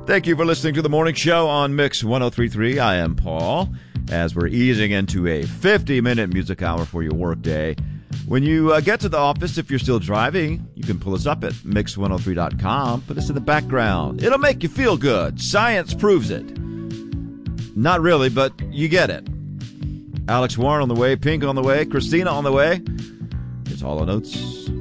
Thank you for listening to the morning show on Mix 103.3. I am Paul, as we're easing into a 50-minute music hour for your workday. When you get to the office, if you're still driving, you can pull us up at mix103.com. Put us in the background. It'll make you feel good. Science proves it. Not really, but you get it. Alex Warren on the way, Pink on the way, Christina on the way. It's Hall & Oates.